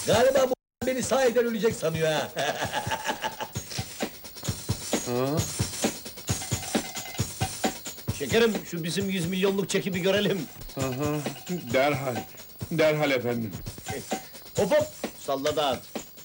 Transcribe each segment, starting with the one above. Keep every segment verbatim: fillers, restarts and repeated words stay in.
Galiba bu beni sahiden ölecek sanıyor ha. Şekerim, şu bizim yüz milyonluk çeki bir görelim. Aha, derhal, derhal efendim. Hop hop, salla dağıt.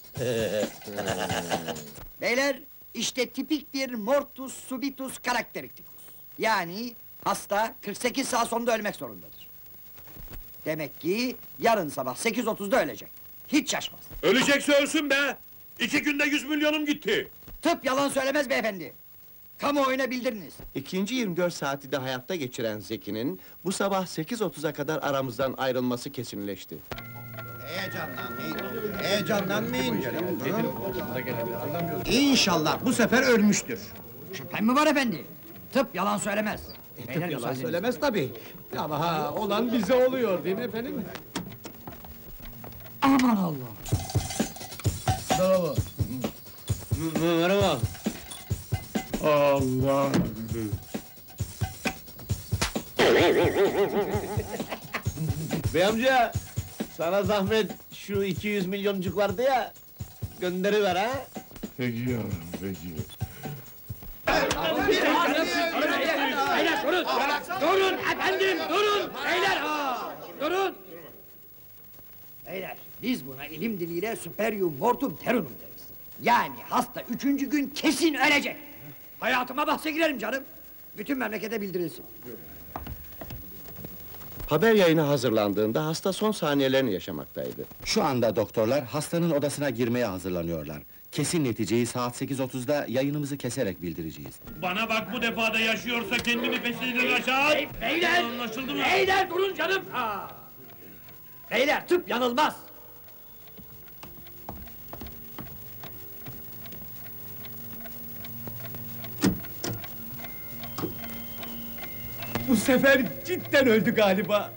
Beyler, işte tipik bir mortus subitus karaktericus. Yani hasta kırk sekiz saat sonunda ölmek zorundadır. Demek ki yarın sabah sekiz otuzda ölecek. Hiç şaşmaz. Ölecekse ölsün be! İki günde yüz milyonum gitti! Tıp yalan söylemez beyefendi. Kamuoyuna bildiriniz. İkinci yirmi dört saati de hayatta geçiren Zeki'nin bu sabah sekiz otuza kadar aramızdan ayrılması kesinleşti. Heyecanlanmayın, heyecanlanmayın canım. İnşallah bu sefer ölmüştür. Şüphem mi var efendi? Tıp yalan söylemez. Beyler, Yalan müsaade edin. söylemez tabii. Ama ha, olan bize oluyor değil mi efendim? Aman Allah! Bravo. Merhaba. Allah! Bey amca, sana zahmet şu iki yüz milyoncuk vardı ya, gönderiver ha. Peki yavrum, peki. Beyler durun! Durun efendim, durun! Beyler ha! Durun! Beyler, biz buna ilim diliyle superium mortum terunum deriz. Yani hasta üçüncü gün kesin ölecek! Hayatıma bahse girerim canım! Bütün memlekete bildirilsin. Haber yayını hazırlandığında hasta son saniyelerini yaşamaktaydı. Şu anda doktorlar hastanın odasına girmeye hazırlanıyorlar. Kesin neticeyi saat sekiz otuzda yayınımızı keserek bildireceğiz. Bana bak, bu defada yaşıyorsa kendini peşinden aşağı! Beyler! Anlaşıldı mı? Beyler durun canım! Aa! Beyler tıp yanılmaz! Bu sefer cidden öldü galiba.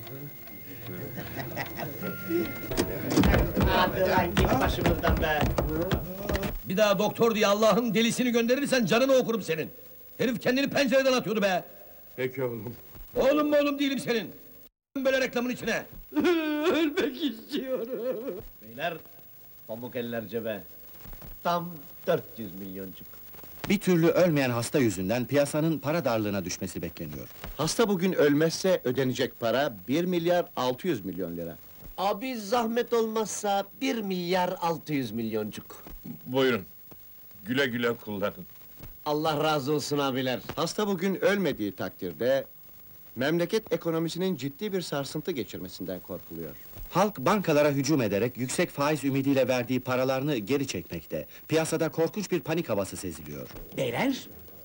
Hadi lan, git başımızdan be! Bir daha doktor diye Allah'ın delisini gönderirsen canını okurum senin! Herif kendini pencereden atıyordu be! Peki oğlum. Oğlum mu oğlum değilim senin! Böyle reklamın içine! Ölmek istiyorum! Beyler, pamuk eller cebe! Tam dört yüz milyoncuk! Bir türlü ölmeyen hasta yüzünden piyasanın para darlığına düşmesi bekleniyor. Hasta bugün ölmezse ödenecek para bir milyar altı yüz milyon lira. Abi zahmet olmazsa bir milyar altı yüz milyoncuk! Buyurun. Güle güle kullanın. Allah razı olsun abiler! Hasta bugün ölmediği takdirde memleket ekonomisinin ciddi bir sarsıntı geçirmesinden korkuluyor. Halk bankalara hücum ederek yüksek faiz ümidiyle verdiği paralarını geri çekmekte. Piyasada korkunç bir panik havası seziliyor. Beyler,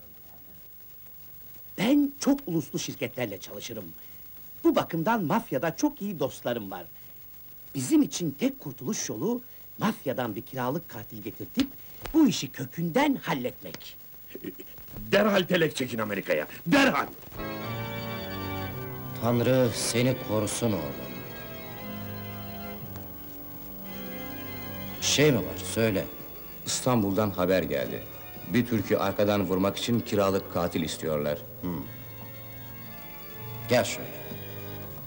ben çok uluslu şirketlerle çalışırım. Bu bakımdan mafyada çok iyi dostlarım var. Bizim için tek kurtuluş yolu, mafyadan bir kiralık katil getirtip, bu işi kökünden halletmek. Derhal telek çekin Amerika'ya, derhal! Tanrı seni korusun oğlum. Şey mi var, söyle. İstanbul'dan haber geldi. Bir Türk'ü arkadan vurmak için kiralık katil istiyorlar. Gel şöyle.